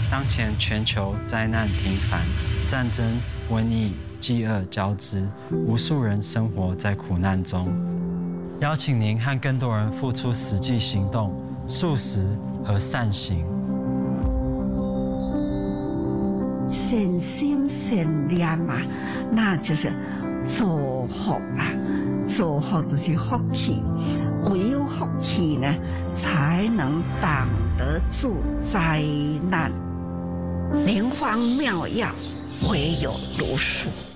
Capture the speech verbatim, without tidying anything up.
当前全球灾难频繁，战争、瘟疫、饥饿交织，无数人生活在苦难中。邀请您和更多人付出实际行动，素食和善行。 善心善念啊，那就是祝福啊，祝福就是福气。唯有福气呢，才能挡得住灾难。灵方妙药，唯有如是。